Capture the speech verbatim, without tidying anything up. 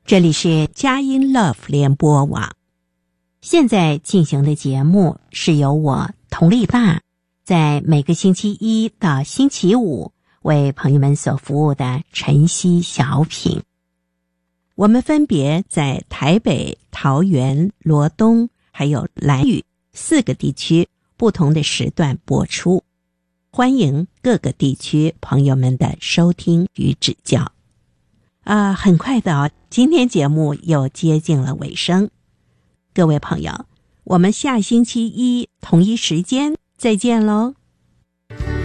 这里是佳音 Love 联播网，现在进行的节目是由我佟丽娜在每个星期一到星期五为朋友们所服务的晨曦小品。我们分别在台北、桃园、罗东还有兰屿四个地区不同的时段播出，欢迎各个地区朋友们的收听与指教。啊，很快的哦，今天节目又接近了尾声。各位朋友，我们下星期一同一时间再见喽。